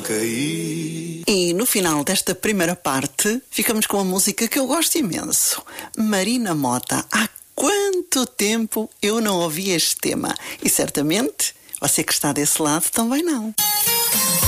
cair. E no final desta primeira parte, ficamos com uma música que eu gosto imenso. Marina Mota. Há quanto tempo eu não ouvi este tema? E certamente, você que está desse lado também não.